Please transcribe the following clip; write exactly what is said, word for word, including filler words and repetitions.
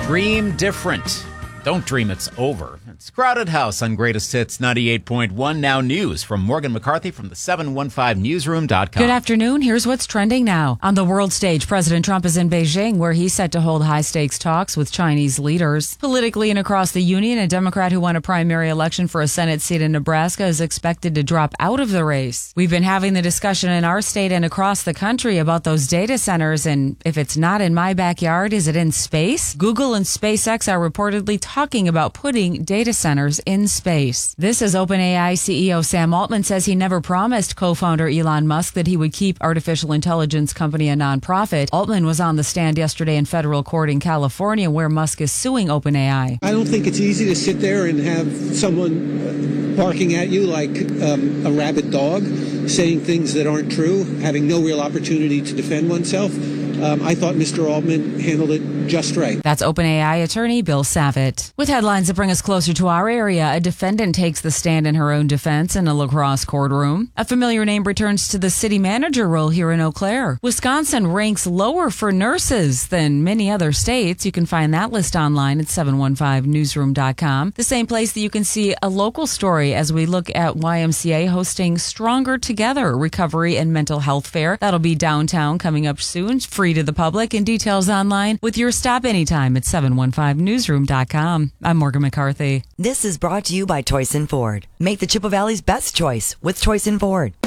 Dream different. Don't dream it's over. It's Crowded House on Greatest Hits ninety-eight point one. Now news from Morgan McCarthy from the seven one five newsroom dot com. Good afternoon. Here's what's trending now. On the world stage, President Trump is in Beijing, where he's set to hold high-stakes talks with Chinese leaders. Politically and across the union, a Democrat who won a primary election for a Senate seat in Nebraska is expected to drop out of the race. We've been having the discussion in our state and across the country about those data centers, and if it's not in my backyard, is it in space? Google and SpaceX are reportedly talking about putting data centers in space. This is OpenAI C E O Sam Altman says he never promised co-founder Elon Musk that he would keep artificial intelligence company a nonprofit. Altman was on the stand yesterday in federal court in California, where Musk is suing OpenAI. I don't think it's easy to sit there and have someone barking at you like um, a rabid dog, saying things that aren't true, having no real opportunity to defend oneself. Um, I thought Mister Altman handled it just right. That's OpenAI attorney Bill Savitt. With headlines that bring us closer to our area, a defendant takes the stand in her own defense in a La Crosse courtroom. A familiar name returns to the city manager role here in Eau Claire. Wisconsin ranks lower for nurses than many other states. You can find that list online at seven one five newsroom dot com. The same place that you can see a local story as we look at Y M C A hosting Stronger Together Recovery and Mental Health Fair. That'll be downtown coming up soon. Free to the public, and details online with your stop anytime at seven one five newsroom dot com. I'm Morgan McCarthy. This is brought to you by Toyson Ford. Make the Chippewa Valley's best choice with Toyson Ford.